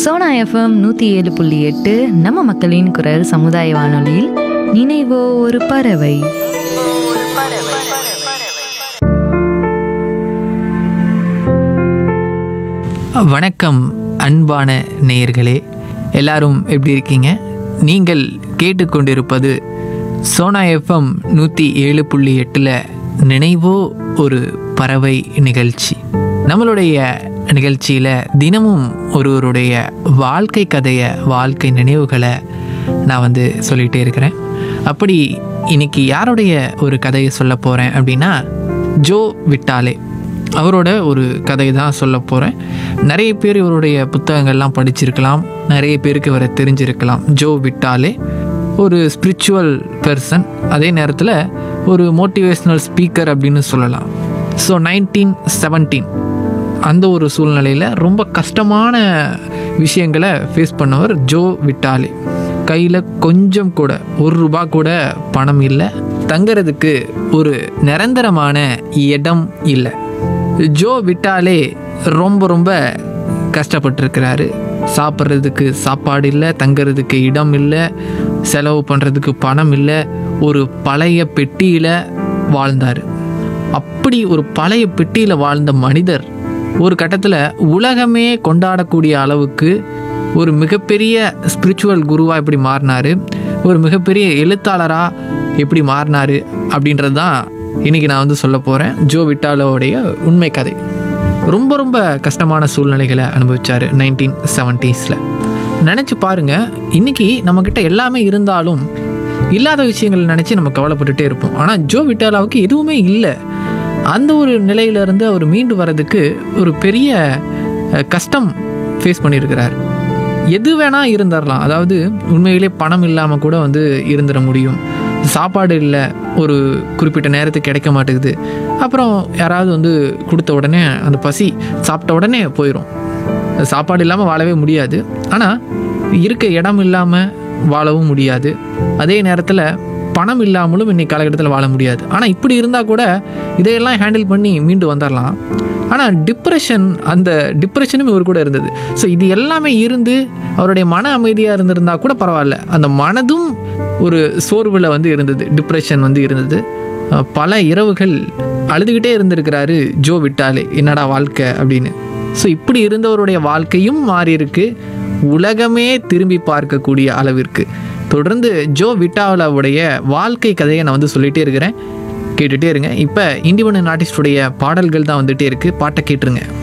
Sona FM 107.8 நம்ம மக்களின் குரல் சமுதாய வானொலியில் நினைவோ ஒரு பறவை. வணக்கம் அன்பான நேயர்களே, எல்லாரும் எப்படி இருக்கீங்க? நீங்கள் கேட்டுக்கொண்டிருப்பது சோனா எஃப்எம் 107.8 நினைவோ ஒரு பறவை நிகழ்ச்சி. நம்மளுடைய நிகழ்ச்சியில் தினமும் ஒருவருடைய வாழ்க்கை கதையை, வாழ்க்கை நினைவுகளை நான் சொல்லிகிட்டே இருக்கிறேன். அப்படி இன்னைக்கு யாருடைய ஒரு கதையை சொல்ல போகிறேன் அப்படின்னா, ஜோ விட்டாலே அவரோட ஒரு கதையை தான் சொல்ல போகிறேன். நிறைய பேர் இவருடைய புத்தகங்கள்லாம் படிச்சிருக்கலாம், நிறைய பேருக்கு இவரை தெரிஞ்சிருக்கலாம். ஜோ விட்டாலே ஒரு ஸ்பிரிச்சுவல் பர்சன், அதே நேரத்தில் ஒரு மோட்டிவேஷ்னல் ஸ்பீக்கர் அப்படின்னு சொல்லலாம். ஸோ 1917 அந்த ஒரு சூழ்நிலையில் ரொம்ப கஷ்டமான விஷயங்களை ஃபேஸ் பண்ணவர் ஜோ விட்டாலே. கையில் கொஞ்சம் கூட ₹1 கூட பணம் இல்லை, தங்கிறதுக்கு ஒரு நிரந்தரமான இடம் இல்லை. ஜோ விட்டாலே ரொம்ப ரொம்ப கஷ்டப்பட்டுருக்கிறாரு. சாப்பிட்றதுக்கு சாப்பாடு இல்லை, தங்கிறதுக்கு இடம் இல்லை, செலவு பண்ணுறதுக்கு பணம் இல்லை. ஒரு பழைய பெட்டியில் வாழ்ந்தார். அப்படி ஒரு பழைய பெட்டியில் வாழ்ந்த மனிதர் ஒரு கட்டத்தில் உலகமே கொண்டாடக்கூடிய அளவுக்கு ஒரு மிகப்பெரிய ஸ்பிரிச்சுவல் குருவாக எப்படி மாறினார், ஒரு மிகப்பெரிய எழுத்தாளராக எப்படி மாறினார் அப்படின்றது தான் இன்றைக்கி நான் சொல்ல போகிறேன். ஜோ விட்டாலோடைய உண்மை கதை. ரொம்ப ரொம்ப கஷ்டமான சூழ்நிலைகளை அனுபவித்தார் 1970s. நினச்சி பாருங்கள், இன்றைக்கி நம்மக்கிட்ட எல்லாமே இருந்தாலும் இல்லாத விஷயங்கள் நினச்சி நம்ம கவலைப்பட்டுட்டே இருப்போம். ஆனால் ஜோ விட்டாலாவுக்கு எதுவுமே இல்லை. அந்த ஒரு நிலையிலிருந்து அவர் மீண்டு வர்றதுக்கு ஒரு பெரிய கஷ்டம் ஃபேஸ் பண்ணியிருக்கிறார். எது வேணால் இருந்துடலாம், அதாவது உண்மையிலே பணம் இல்லாமல் கூட இருந்துட முடியும். சாப்பாடு இல்லை, ஒரு குறிப்பிட்ட நேரத்துக்கு கிடைக்க மாட்டேங்குது. அப்புறம் யாராவது கொடுத்த உடனே அந்த பசி சாப்பிட்ட உடனே போயிடும். சாப்பாடு இல்லாமல் வாழவே முடியாது, ஆனால் இருக்க இடம் இல்லாமல் வாழவும் முடியாது. அதே நேரத்தில் பணம் இல்லாமலும் இன்றைக்கி காலகட்டத்தில் வாழ முடியாது. ஆனால் இப்படி இருந்தால் கூட இதையெல்லாம் ஹேண்டில் பண்ணி மீண்டு வந்துடலாம். ஆனால் அந்த டிப்ரெஷனும் இவர் கூட இருந்தது. ஸோ இது எல்லாமே இருந்து அவருடைய மன அமைதியாக இருந்திருந்தா கூட பரவாயில்ல, அந்த மனதும் ஒரு சோர்வில் இருந்தது, டிப்ரெஷன் இருந்தது. பல இரவுகள் அழுதுகிட்டே இருந்திருக்கிறாரு ஜோ விட்டாலே, என்னடா வாழ்க்கை அப்படின்னு. ஸோ இப்படி இருந்தவருடைய வாழ்க்கையும் மாறி இருக்கு, உலகமே திரும்பி பார்க்கக்கூடிய அளவிற்கு. தொடர்ந்து ஜோ விட்டாலாவுடைய வாழ்க்கை கதையை நான் சொல்லிகிட்டே இருக்கிறேன், கேட்டுகிட்டே இருங்க. இப்போ இண்டிபெண்டன்ட் ஆர்டிஸ்டுடைய பாடல்கள் தான் வந்துகிட்டே இருக்குது, பாட்டை கேட்டுருங்க.